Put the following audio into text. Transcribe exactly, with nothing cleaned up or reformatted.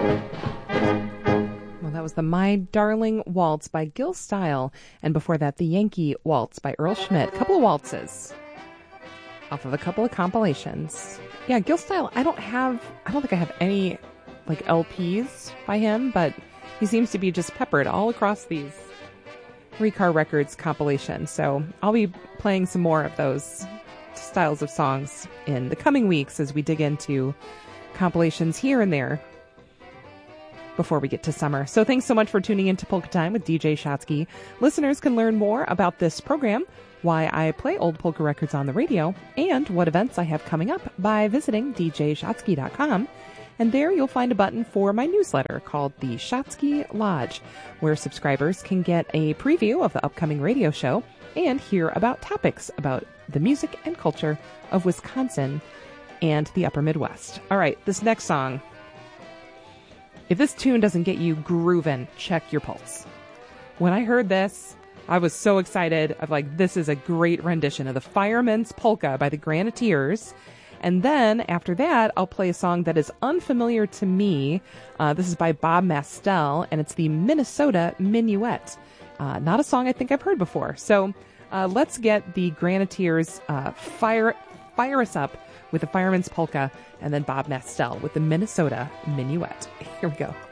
Well, that was the My Darling Waltz by Gil Style, and before that, the Yankee Waltz by Earl Schmidt. A couple of waltzes off of a couple of compilations. Yeah, Gil Style, I don't have, I don't think I have any like L Ps by him, but he seems to be just peppered all across these Three Car Records compilations. So I'll be playing some more of those styles of songs in the coming weeks as we dig into compilations here and there before we get to summer. So thanks so much for tuning in to Polka Time with D J Shotsky. Listeners can learn more about this program, why I play old polka records on the radio, and what events I have coming up by visiting d j shotsky dot com. And there you'll find a button for my newsletter called the Shotsky Lodge, where subscribers can get a preview of the upcoming radio show and hear about topics about the music and culture of Wisconsin and the upper Midwest. All right, this next song. If this tune doesn't get you grooving, check your pulse. When I heard this, I was so excited. I'm like, this is a great rendition of the Fireman's Polka by the Graniteers. And then after that, I'll play a song that is unfamiliar to me. Uh, this is by Bob Mastel, and it's the Minnesota Minuet. Uh, not a song I think I've heard before. So uh, let's get the Graniteers uh, fire fire us up with the Fireman's Polka, and then Bob Mastel with the Minnesota Minuet. Here we go.